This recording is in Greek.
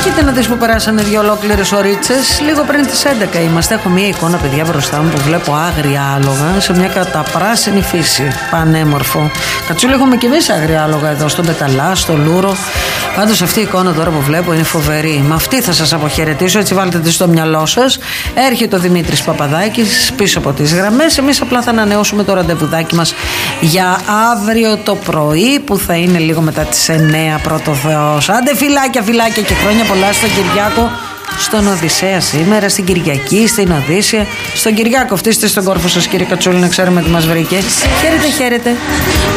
Κοίτα να δεις που περάσανε 2 ολόκληρες ωρίτσες. Λίγο πριν τις 11 είμαστε. Έχω μία εικόνα, παιδιά, μπροστά μου που βλέπω άγρια άλογα σε μια καταπράσινη φύση. Πανέμορφο. Κατσούλη, έχουμε και εμείς άγρια άλογα εδώ στον Πεταλά, στο Λούρο. Πάντως αυτή η εικόνα τώρα που βλέπω είναι φοβερή. Με αυτή θα σας αποχαιρετήσω, έτσι βάλτε τη στο μυαλό σας. Έρχεται ο Δημήτρης Παπαδάκης πίσω από τις γραμμές. Εμείς απλά θα ανανεώσουμε το ραντεβουδάκι μας για αύριο το πρωί, που θα είναι λίγο μετά τις 9 πρώτο Θεός. Άντε φυλάκια και χρόνια πολλά στον Κυριάκο, στον Οδυσσέα σήμερα, στην Κυριακή, στην Οδύσσια. Στον Κυριάκο, φτύστε στον κόρφο σας, κύριε Κατσούλη, να ξέρουμε τι μας βρήκε. Χαίρετε.